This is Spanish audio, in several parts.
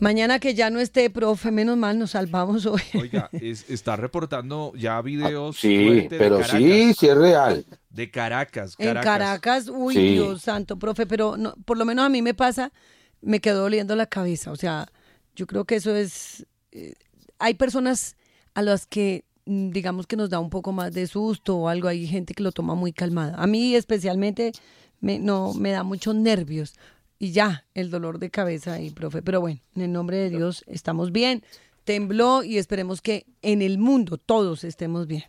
Mañana que ya no esté, profe, menos mal nos salvamos hoy. Oiga, está reportando ya videos Sí, fuertes de pero sí, Caracas. sí es real. De Caracas, En Caracas. Caracas, uy, Sí. Dios santo, profe, pero no, por lo menos a mí me pasa, me quedó doliendo la cabeza. O sea, yo creo que eso es, hay personas a las que digamos que nos da un poco más de susto o algo, hay gente que lo toma muy calmada. A mí especialmente no, me da muchos nervios y ya, el dolor de cabeza ahí, profe. Pero bueno, en el nombre de Dios estamos bien, tembló y esperemos que en el mundo todos estemos bien.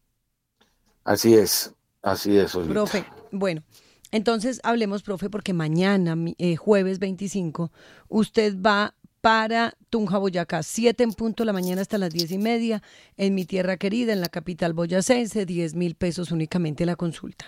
Así es, Profe, Olguita. bueno, entonces hablemos, profe, porque mañana, jueves 25, usted va para Tunja, Boyacá, 7 en punto de la mañana hasta las 10:30, en mi tierra querida, en la capital boyacense, 10.000 pesos únicamente la consulta.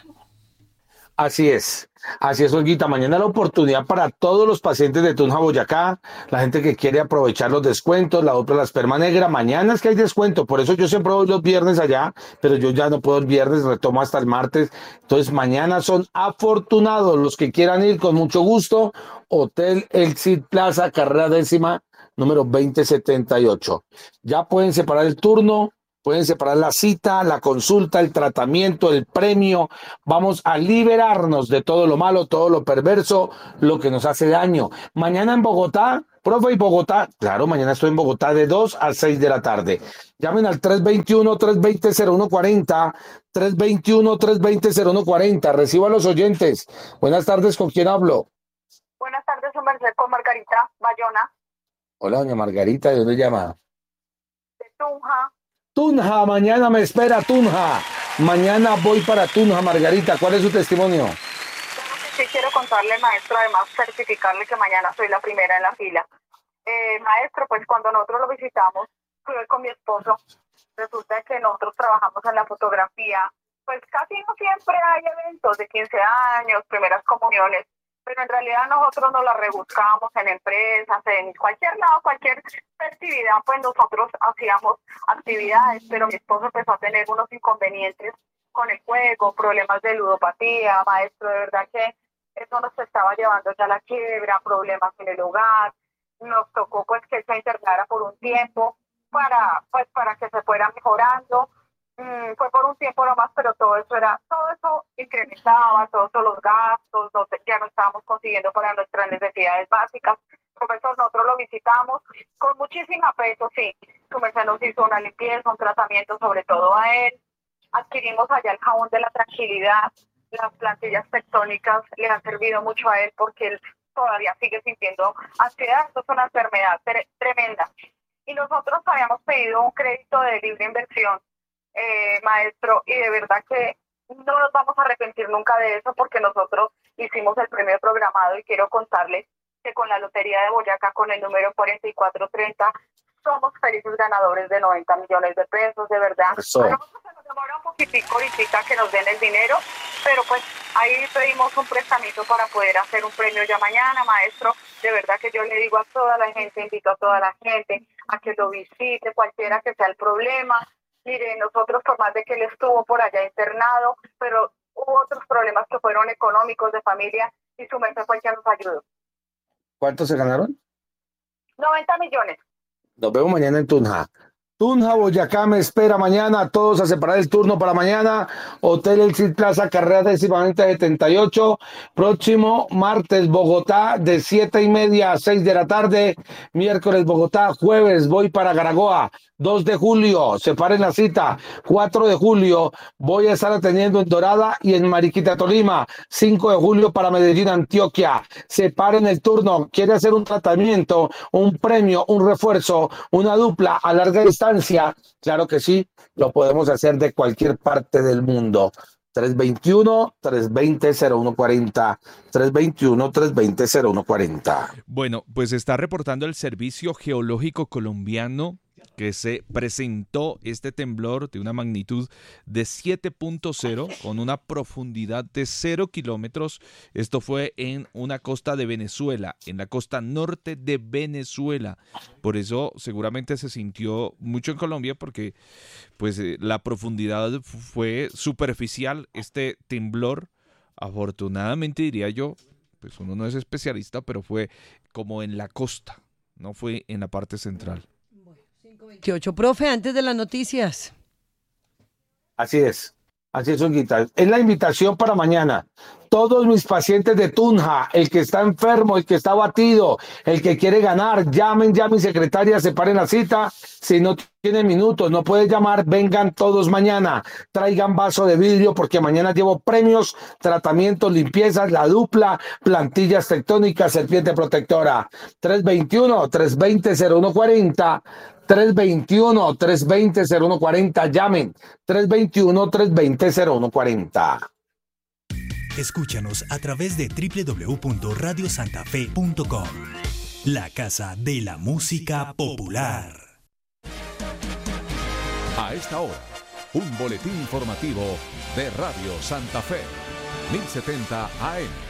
Así es, Olguita. Mañana la oportunidad para todos los pacientes de Tunja, Boyacá, la gente que quiere aprovechar los descuentos, la otra, la esperma negra. Mañana es que hay descuento, por eso yo siempre voy los viernes allá, pero yo ya no puedo el viernes, retomo hasta el martes. Entonces, mañana son afortunados los que quieran ir con mucho gusto. Hotel El Cid Plaza, carrera décima, número 2078. Ya pueden separar el turno. Pueden separar la cita, la consulta, el tratamiento, el premio. Vamos a liberarnos de todo lo malo, todo lo perverso, lo que nos hace daño. Mañana en Bogotá, profe, y Bogotá, claro, mañana estoy en Bogotá de 2 a 6 de la tarde. Llamen al 321-320-0140, 321-320-0140. Recibo a los oyentes. Buenas tardes, ¿con quién hablo? Buenas tardes, su merced, con Margarita Bayona, Hola, doña Margarita, ¿de dónde llama? de Tunja. Tunja, mañana me espera Tunja. Mañana voy para Tunja, Margarita. ¿Cuál es su testimonio? Bueno, que sí quiero contarle, maestro, además certificarle que mañana soy la primera en la fila. Maestro, pues cuando nosotros lo visitamos, fui con mi esposo, resulta que nosotros trabajamos en la fotografía, pues casi no siempre hay eventos de 15 años, primeras comuniones, pero en realidad nosotros nos la rebuscábamos en empresas, en cualquier lado, cualquier festividad, pues nosotros hacíamos actividades, pero mi esposo empezó a tener unos inconvenientes con el juego, problemas de ludopatía, maestro, de verdad que eso nos estaba llevando ya a la quiebra, problemas en el hogar, nos tocó pues que él se internara por un tiempo para que se fuera mejorando. Fue por un tiempo nomás, pero todo eso incrementaba, todos los gastos, ya no estábamos consiguiendo para nuestras necesidades básicas. Profesor, nosotros lo visitamos con muchísima peso, sí. Su merced nos hizo una limpieza, un tratamiento sobre todo a él. Adquirimos allá el jabón de la tranquilidad. Las plantillas tectónicas le han servido mucho a él porque él todavía sigue sintiendo ansiedad. Esto es una enfermedad tremenda. Y nosotros habíamos pedido un crédito de libre inversión, maestro, y de verdad que no nos vamos a arrepentir nunca de eso porque nosotros hicimos el premio programado y quiero contarles que con la Lotería de Boyacá, con el número 4430, somos felices ganadores de 90 millones de pesos, de verdad. Eso. A nosotros se nos demora un poquitico ahorita que nos den el dinero, pero pues ahí pedimos un prestamito para poder hacer un premio ya mañana, maestro. De verdad que yo le digo a toda la gente, invito a toda la gente a que lo visite, cualquiera que sea el problema. Mire, nosotros por más de que él estuvo por allá internado, pero hubo otros problemas que fueron económicos de familia y su merced fue el que nos ayudó. ¿Cuántos se ganaron? 90 millones. Nos vemos mañana en Tunja. Tunja, Boyacá me espera mañana, todos a separar el turno para mañana. Hotel El Cid Plaza, carrera décima 78. Próximo martes, Bogotá, de 7:30 a 6 de la tarde. Miércoles, Bogotá. Jueves, voy para Garagoa. 2 de julio, separen la cita. 4 de julio, voy a estar atendiendo en Dorada y en Mariquita, Tolima. 5 de julio para Medellín, Antioquia. Separen el turno. ¿Quiere hacer un tratamiento, un premio, un refuerzo, una dupla a larga distancia? Claro que sí, lo podemos hacer de cualquier parte del mundo. 321-320-0140. 321-320-0140. Bueno, pues está reportando el Servicio Geológico Colombiano que se presentó este temblor de una magnitud de 7.0 con una profundidad de 0 kilómetros. Esto fue en una costa de Venezuela, en la costa norte de Venezuela. Por eso seguramente se sintió mucho en Colombia porque pues la profundidad fue superficial. Este temblor, afortunadamente diría yo, pues uno no es especialista, pero fue como en la costa, no fue en la parte central. 5:28. Profe, antes de las noticias. Así es, Olguita. Es la invitación para mañana. Todos mis pacientes de Tunja, el que está enfermo, el que está abatido, el que quiere ganar, llamen ya a mi secretaria, separen la cita. Si no tienen minutos, no puede llamar, vengan todos mañana. Traigan vaso de vidrio porque mañana llevo premios, tratamientos, limpiezas, la dupla, plantillas tectónicas, serpiente protectora. 321-320-0140. 321-320-0140. Llamen. 321-320-0140. Escúchanos a través de www.radiosantafe.com. La casa de la música popular. A esta hora, un boletín informativo de Radio Santa Fe, 1070 AM.